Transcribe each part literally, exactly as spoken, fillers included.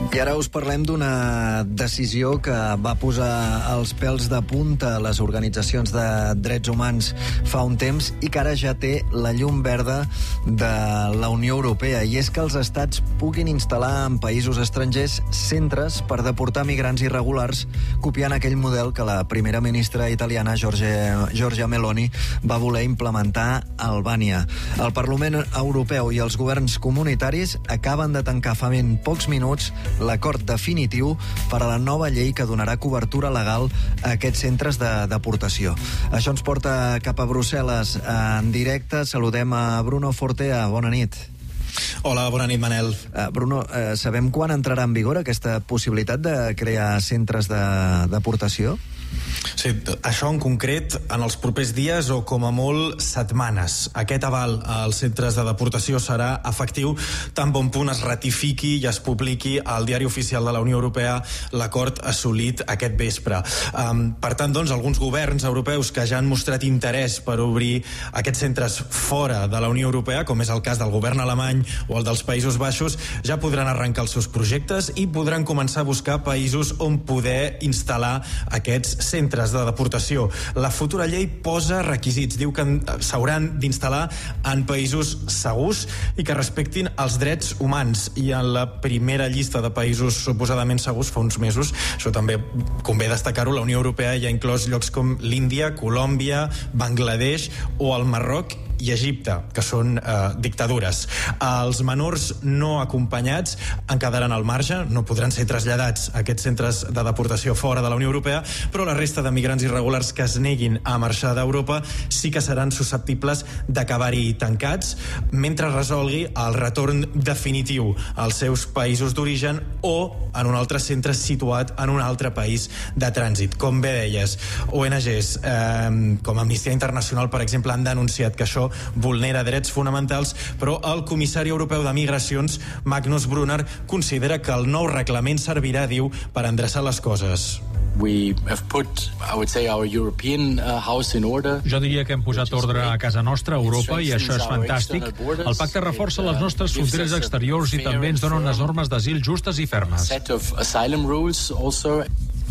I ara us parlem d'una decisió que va posar els pèls de punta a les organitzacions de drets humans fa un temps i que ara ja té la llum verda de la Unió Europea, i és que els estats puguin instal·lar en països estrangers centres per deportar migrants irregulars, copiant aquell model que la primera ministra italiana Giorgia, Giorgia Meloni va voler implementar a Albània. El Parlament Europeu i els governs comunitaris acaben de tancar fa ben pocs minuts l'acord definitiu per a la nova llei que donarà cobertura legal a aquests centres de deportació. Això ens porta cap a Brussel·les en directe. Saludem a Bruno Fortea. Bona nit. Hola, bona nit, Manel. Uh, Bruno, uh, sabem quan entrarà en vigor aquesta possibilitat de crear centres de deportació? Sí, això en concret en els propers dies o com a molt setmanes. Aquest aval als centres de deportació serà efectiu tan bon punt es ratifiqui i es publiqui al Diari Oficial de la Unió Europea l'acord assolit aquest vespre. Um, per tant, doncs, alguns governs europeus que ja han mostrat interès per obrir aquests centres fora de la Unió Europea, com és el cas del govern alemany o el dels Països Baixos, ja podran arrencar els seus projectes i podran començar a buscar països on poder instal·lar aquests centres de deportació. La futura llei posa requisits, diu que s'hauran d'instal·lar en països segurs i que respectin els drets humans, i en la primera llista de països suposadament segurs fa uns mesos, això també convé destacar-ho, la Unió Europea ja ha inclòs llocs com l'Índia, Colòmbia, Bangladesh o el Marroc i Egipte, que són eh, dictadures. Els menors no acompanyats en quedaran al marge, no podran ser traslladats a aquests centres de deportació fora de la Unió Europea, però la resta de migrants irregulars que es neguin a marxar d'Europa sí que seran susceptibles d'acabar-hi tancats mentre resolgui el retorn definitiu als seus països d'origen o en un altre centre situat en un altre país de trànsit. Com bé deies, O N Ges eh, com Amnistia Internacional, per exemple, han denunciat que això vulnera drets fonamentals, però el comissari europeu de Migracions, Magnus Brunner, considera que el nou reglament servirà, diu, per endreçar les coses. We have put, I would say, our European uh, house in order. Jo diria que hem posat ordre a casa nostra, a Europa, i això és fantàstic. El pacte reforça les nostres fronteres exteriors i també ens dona unes normes d'asil justes i fermes. Set of asylum rules also.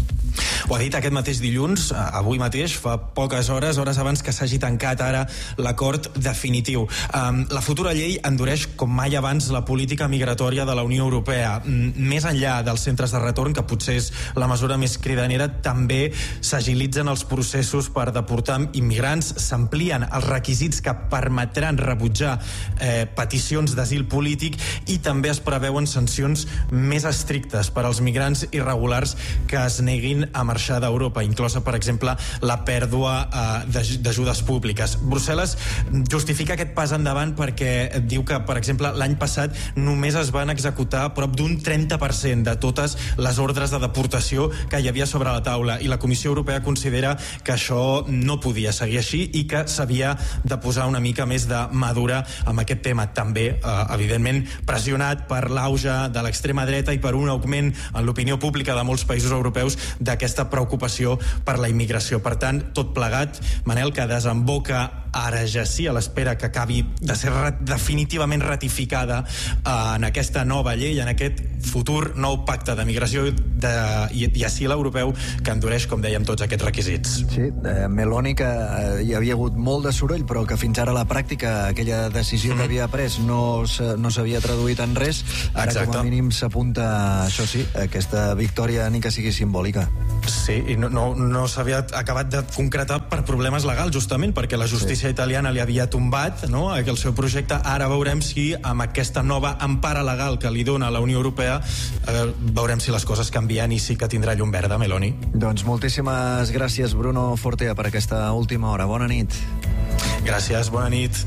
Ho ha dit aquest mateix dilluns, avui mateix, fa poques hores, hores abans que s'hagi tancat ara l'acord definitiu. Um, la futura llei endureix com mai abans la política migratòria de la Unió Europea. Més enllà dels centres de retorn, que potser és la mesura més cridanera, també s'agilitzen els processos per deportar immigrants, s'amplien els requisits que permetran rebutjar eh, peticions d'asil polític, i també es preveuen sancions més estrictes per als migrants irregulars que es neguin a marxar d'Europa, inclosa, per exemple, la pèrdua eh, d'ajudes públiques. Brussel·les justifica aquest pas endavant perquè diu que, per exemple, l'any passat només es van executar prop d'un trenta per cent de totes les ordres de deportació que hi havia sobre la taula, i la Comissió Europea considera que això no podia seguir així i que s'havia de posar una mica més de madura amb aquest tema. També, eh, evidentment, pressionat per l'auge de l'extrema dreta i per un augment en l'opinió pública de molts països europeus d'aquesta preocupació per la immigració. Per tant, tot plegat, Manel, que desemboca ara ja sí a l'espera que acabi de ser definitivament ratificada en aquesta nova llei, en aquest futur nou pacte de migració de, i, i asil europeu, que endureix, com dèiem, tots aquests requisits. Sí, eh, Meloni, que eh, hi havia hagut molt de soroll, però que fins ara a la pràctica aquella decisió mm. que havia pres no s'havia traduït en res. Ara, exacte, com a mínim s'apunta, això sí, aquesta victòria, ni que sigui simbòlica. Sí, i no, no, no s'havia acabat de concretar per problemes legals, justament, perquè la justícia sí. italiana li havia tombat, no?, el seu projecte. Ara veurem si amb aquesta nova empara legal que li dona la Unió Europea eh, veurem si les coses canvien i sí que tindrà llum verda, Meloni. Doncs moltíssimes gràcies, Bruno Fortea, per aquesta última hora. Bona nit. Gràcies, bona nit.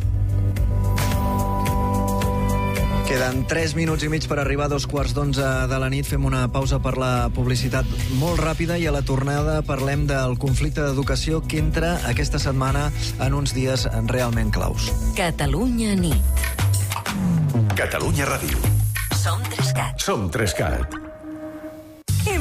Queden tres minuts i mig per arribar a dos quarts d'onze de la nit. Fem una pausa per la publicitat molt ràpida i a la tornada parlem del conflicte d'educació que entra aquesta setmana en uns dies realment claus. Catalunya nit. Catalunya Ràdio. Som Trescat. Som Trescat. Hem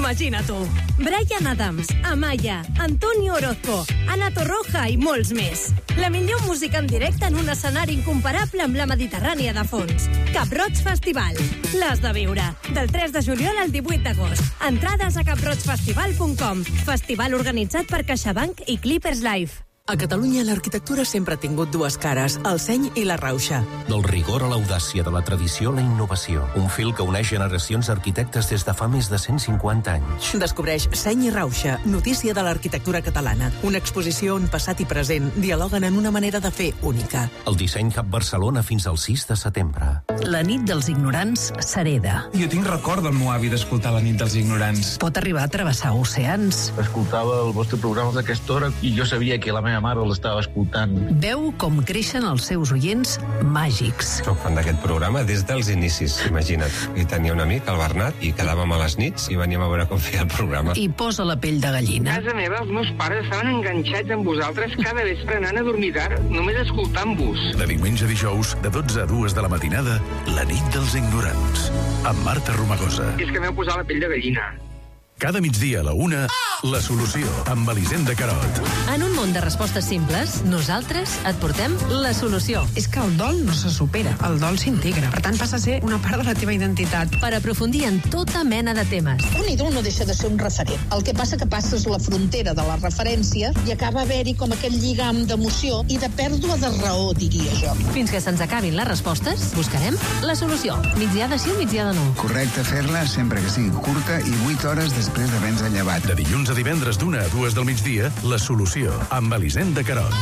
Imagina-t'ho. Brian Adams, Amaya, Antonio Orozco, Ana Torroja i molts més. La millor música en directe en un escenari incomparable amb la Mediterrània de fons. Cap Roig Festival. L'has de viure. Del tres de juliol al divuit d'agost. Entrades a cap roig festival punt com. Festival organitzat per CaixaBank i Clippers Live. A Catalunya l'arquitectura sempre ha tingut dues cares, el seny i la rauxa. Del rigor a l'audàcia, de la tradició a la innovació. Un fil que uneix generacions d'arquitectes des de fa més de cent cinquanta anys. Descobreix Seny i Rauxa, notícia de l'arquitectura catalana. Una exposició on passat i present dialoguen en una manera de fer única. El Disseny Hub Barcelona fins al sis de setembre. La nit dels ignorants s'hereda. Jo tinc record del meu avi d'escoltar La nit dels ignorants. Pot arribar a travessar oceans. Escoltava el vostre programa d'aquesta hora i jo sabia que la meva mare l'estava escoltant. Veu com creixen els seus oients màgics. Soc fan d'aquest programa des dels inicis, imagina't. I tenia un amic, el Bernat, i quedàvem a les nits i veníem a veure com feia el programa. I posa la pell de gallina. A casa meva, els meus pares estaven enganxats amb vosaltres cada vespre anant a dormir tard, només escoltant-vos. De diumenge a dijous, de dotze a dues de la matinada, La nit dels ignorants, amb Marta Romagosa. És que m'heu posat la pell de gallina. Cada migdia a la una, La Solució, amb Elisenda Carot. En un món de respostes simples, nosaltres et portem la solució. És que el dol no se supera, el dol s'integra. Per tant, passa a ser una part de la teva identitat. Per aprofundir en tota mena de temes. Un ídol no deixa de ser un referent. El que passa que passes la frontera de la referència i acaba haver-hi com aquell lligam d'emoció i de pèrdua de raó, diria jo. Fins que se'ns acabin les respostes, buscarem la solució. Migdiada sí o migdiada no. Correcte fer-la sempre que sigui curta i vuit hores després després d'haver-nos llevat. De dilluns a divendres d'una a dues del migdia, La Solució, amb Elisenda Carot.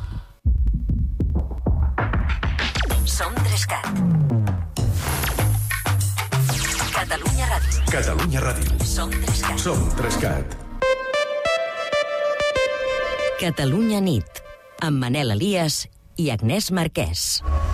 Som Trescat. Catalunya Ràdio. Catalunya Ràdio. Som Trescat. Som Trescat. Catalunya nit, amb Manel Elias i Agnès Marquès.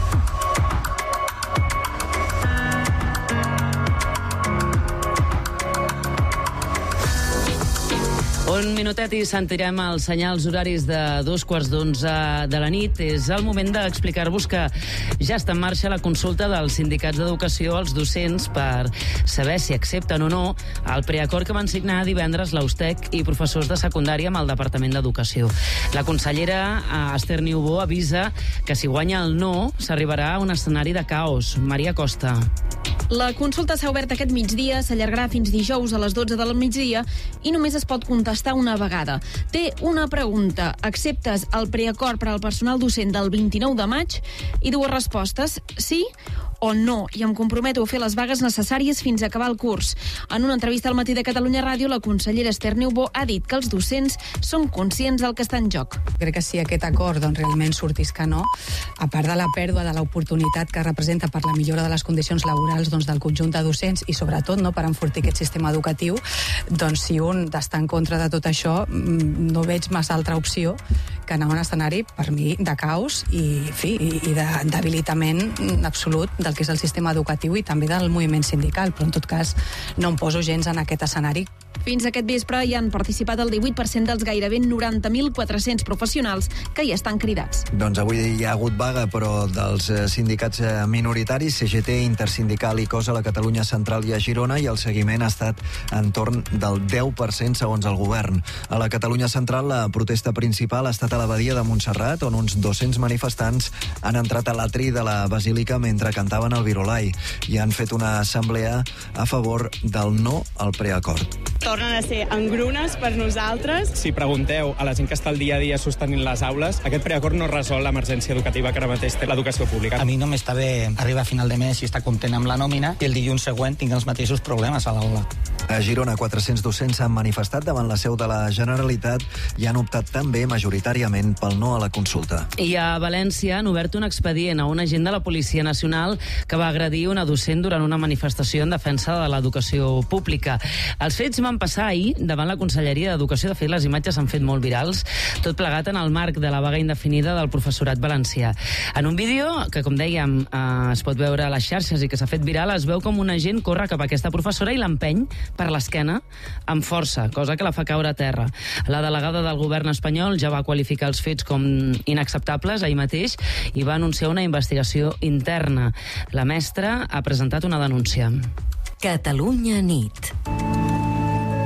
Un minutet i sentirem els senyals horaris de dos quarts d'onze de la nit. És el moment d'explicar-vos que ja està en marxa la consulta dels sindicats d'educació als docents per saber si accepten o no el preacord que van signar divendres l'Austec i professors de secundària amb el Departament d'Educació. La consellera Esther Niubó avisa que si guanya el no s'arribarà a un escenari de caos. Maria Costa. La consulta s'ha obert aquest migdia, s'allargarà fins dijous a les dotze del migdia i només es pot contestar una vegada. Té una pregunta. Acceptes el preacord per al personal docent del vint-i-nou de maig? I dues respostes, sí o no. I em comprometo a fer les vagues necessàries fins a acabar el curs. En una entrevista al Matí de Catalunya Ràdio, la consellera Esther Niubó ha dit que els docents són conscients del que està en joc. Crec que si aquest acord doncs, realment sortís que no, a part de la pèrdua de l'oportunitat que representa per la millora de les condicions laborals doncs, del conjunt de docents i sobretot no, per enfortir aquest sistema educatiu, doncs si un està en contra de tot això, no veig massa altra opció que anar a un escenari, per mi, de caos i, en fi, i, i de debilitament absolut del que és el sistema educatiu i també del moviment sindical, però en tot cas no em poso gens en aquest escenari. Fins aquest vespre hi han participat el divuit per cent dels gairebé noranta mil quatre-cents professionals que hi estan cridats. Doncs avui hi ha hagut vaga, però dels sindicats minoritaris, C G T, Intersindical i Cos a la Catalunya Central i a Girona, i el seguiment ha estat entorn del deu per cent segons el govern. A la Catalunya Central la protesta principal ha estat a l'abadia de Montserrat, on uns dos-cents manifestants han entrat a l'atri de la Basílica mentre cantaven el Virolai i han fet una assemblea a favor del no al preacord. Tornen a ser engrunes per nosaltres. Si pregunteu a la gent que està al dia a dia sostenint les aules, aquest preacord no resol l'emergència educativa que ara mateix té l'educació pública. A mi no m'està bé arribar a final de mes i estar content amb la nòmina i el dilluns següent tinc els mateixos problemes a l'aula. A Girona, quatre-cents docents s'han manifestat davant la seu de la Generalitat i han optat també majoritàriament pel no a la consulta. I a València han obert un expedient a un agent de la Policia Nacional que va agredir una docent durant una manifestació en defensa de l'educació pública. Els fets van passar ahir davant la Conselleria d'Educació. De fet, les imatges s'han fet molt virals, tot plegat en el marc de la vaga indefinida del professorat valencià. En un vídeo que, com dèiem, eh, es pot veure a les xarxes i que s'ha fet viral, es veu com un agent corre cap a aquesta professora i l'empeny per l'esquena amb força, cosa que la fa caure a terra. La delegada del govern espanyol ja va qualificar els fets com inacceptables ahir mateix i va anunciar una investigació interna. La mestra ha presentat una denúncia. Catalunya nit.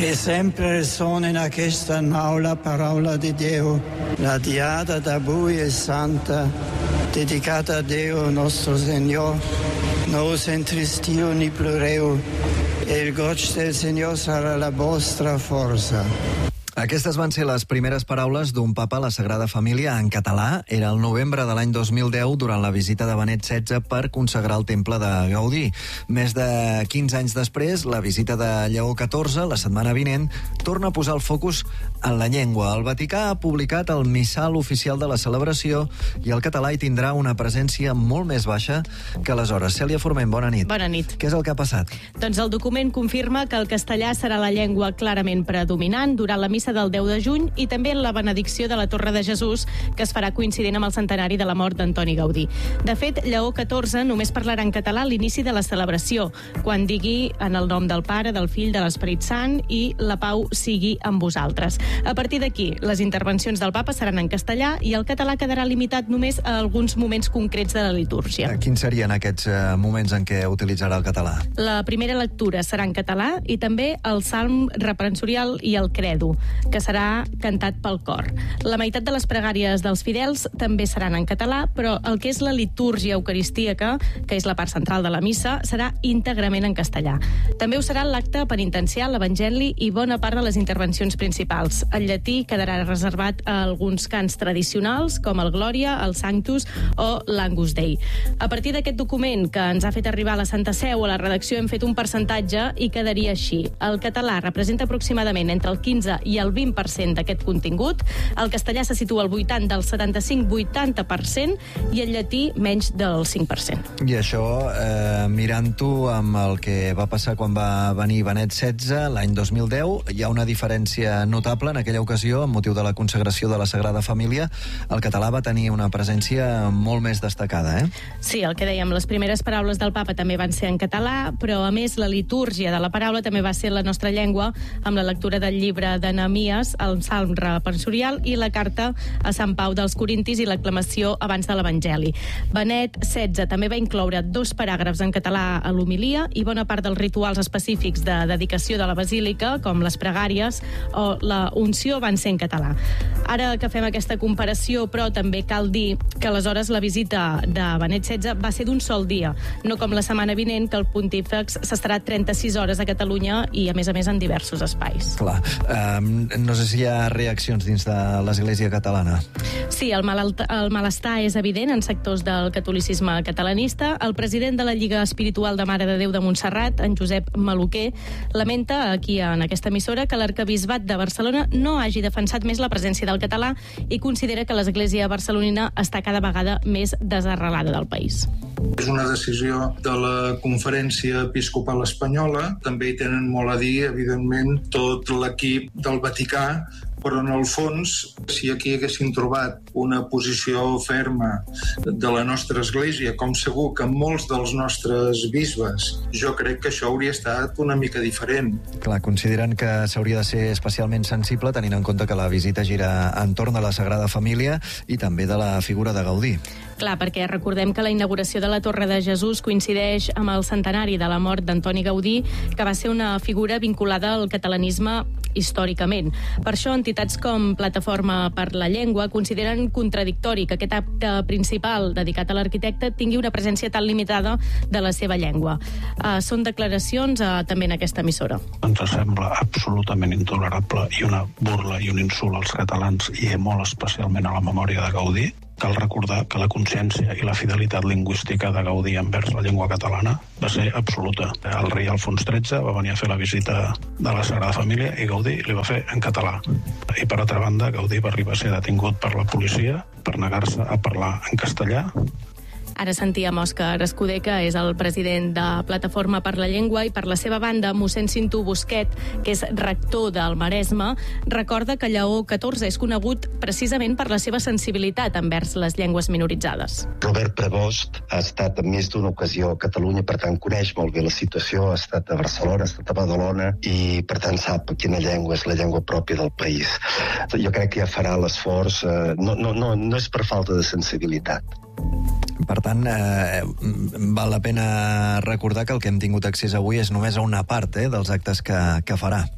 che sempre risuona in questa aula parola di Dio. La diada d'avui è santa, dedicata a Dio nostro Signore. No us entristiu ni ploreu, el goig del Senyor serà la vostra força. Aquestes van ser les primeres paraules d'un papa a la Sagrada Família en català. Era el novembre de l'any dos mil deu, durant la visita de Benet setze per consagrar el temple de Gaudí. Més de quinze anys després, la visita de Lleó catorze, la setmana vinent, torna a posar el focus en la llengua. El Vaticà ha publicat el missal oficial de la celebració i el català hi tindrà una presència molt més baixa que aleshores. Cèlia Forment, bona nit. Bona nit. Què és el que ha passat? Doncs el document confirma que el castellà serà la llengua clarament predominant durant la missa del deu de juny i també en la benedicció de la Torre de Jesús, que es farà coincident amb el centenari de la mort d'Antoni Gaudí. De fet, Lleó catorze només parlarà en català a l'inici de la celebració, quan digui en el nom del Pare, del Fill, de l'Esperit Sant i la pau sigui amb vosaltres. A partir d'aquí, les intervencions del papa seran en castellà i el català quedarà limitat només a alguns moments concrets de la litúrgia. Quins serien aquests moments en què utilitzarà el català? La primera lectura serà en català i també el salm reprensorial i el credo, que serà cantat pel cor. La meitat de les pregàries dels fidels també seran en català, però el que és la litúrgia eucaristíaca, que és la part central de la missa, serà íntegrament en castellà. També ho serà l'acte penitencial, l'Evangeli i bona part de les intervencions principals. El llatí quedarà reservat a alguns cants tradicionals, com el Glòria, el Sanctus o l'Angus Dei. A partir d'aquest document que ens ha fet arribar a la Santa Seu, a la redacció hem fet un percentatge i quedaria així. El català representa aproximadament entre el quinze i el vint per cent d'aquest contingut, el castellà se situa al voltant del setanta-cinc a vuitanta per cent i el llatí menys del cinc per cent. I això, eh, mirant-ho amb el que va passar quan va venir Benet setze, l'any dos mil deu, hi ha una diferència notable en aquella ocasió, amb motiu de la consagració de la Sagrada Família. El català va tenir una presència molt més destacada, eh? Sí, el que dèiem, les primeres paraules del papa també van ser en català, però a més la litúrgia de la paraula també va ser la nostra llengua, amb la lectura del llibre de Nehemies, el salm reprensorial i la carta a Sant Pau dels Corintis i l'aclamació abans de l'Evangeli. Benet setze també va incloure dos paràgrafs en català a l'homilia i bona part dels rituals específics de dedicació de la basílica, com les pregàries o la unció, van ser en català. Ara que fem aquesta comparació, però també cal dir que aleshores la visita de Benet setze va ser d'un sol dia, no com la setmana vinent, que el pontífex s'estarà trenta-sis hores a Catalunya i, a més a més, en diversos espais. Clar. Um, no sé si hi ha reaccions dins de l'Església catalana. Sí, el, malalt, el malestar és evident en sectors del catolicisme catalanista. El president de la Lliga Espiritual de Mare de Déu de Montserrat, en Josep Maluquer, lamenta aquí en aquesta emissora que l'arquebisbat de Barcelona no hagi defensat més la presència del català i considera que l'Església barcelonina està cada vegada més desarrelada del país. És una decisió de la Conferència Episcopal Espanyola. També hi tenen molt a dir, evidentment, tot l'equip del Vaticà, però en el fons, si aquí haguessin trobat una posició ferma de la nostra església, com segur que molts dels nostres bisbes, jo crec que això hauria estat una mica diferent. Clar, consideren que s'hauria de ser especialment sensible, tenint en compte que la visita gira entorn de la Sagrada Família i també de la figura de Gaudí. Clar, perquè recordem que la inauguració de la Torre de Jesús coincideix amb el centenari de la mort d'Antoni Gaudí, que va ser una figura vinculada al catalanisme històricament. Per això, entitats com Plataforma per la Llengua consideren contradictori que aquest acte principal dedicat a l'arquitecte tingui una presència tan limitada de la seva llengua. Uh, són declaracions uh, també en aquesta emissora. Ens sembla absolutament intolerable i una burla i un insult als catalans i molt especialment a la memòria de Gaudí. Cal recordar que la consciència i la fidelitat lingüística de Gaudí envers la llengua catalana va ser absoluta. El rei Alfons tretze va venir a fer la visita de la Sagrada Família i Gaudí li va fer en català. I per altra banda, Gaudí va arribar a ser detingut per la policia per negar-se a parlar en castellà. Ara sentíem Òscar Escudé, que és el president de Plataforma per la Llengua, i per la seva banda, mossèn Cinto Busquet, que és rector del Maresme, recorda que Lleó catorze és conegut precisament per la seva sensibilitat envers les llengües minoritzades. Robert Prevost ha estat en més d'una ocasió a Catalunya, per tant coneix molt bé la situació, ha estat a Barcelona, ha estat a Badalona i per tant sap quina llengua és la llengua pròpia del país. Jo crec que ja farà l'esforç, eh, no, no, no, no és per falta de sensibilitat. Per tant, eh, val la pena recordar que el que hem tingut accés avui és només a una part eh, dels actes que, que farà.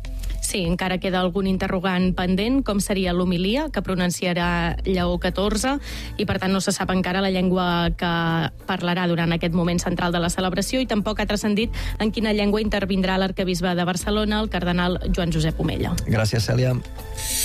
Sí, encara queda algun interrogant pendent, com seria l'homilia, que pronunciarà Lleó catorze, i per tant no se sap encara la llengua que parlarà durant aquest moment central de la celebració, i tampoc ha transcendit en quina llengua intervindrà l'arquebisbe de Barcelona, el cardenal Joan Josep Omella. Gràcies, Cèlia.